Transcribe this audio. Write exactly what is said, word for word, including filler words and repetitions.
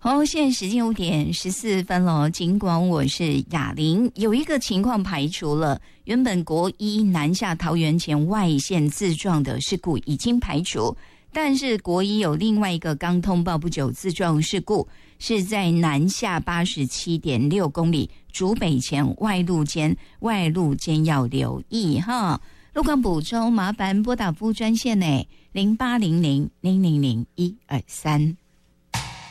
好，现在时间五点十四分了。尽管我是雅玲，有一个情况排除了，原本国一南下桃园前外线自撞的事故已经排除，但是国一有另外一个刚通报不久自撞事故，是在南下八十七点六公里竹北前外路间，外路间要留意哈。路况补充，麻烦拨打服务专线呢零八零零零零零一二三。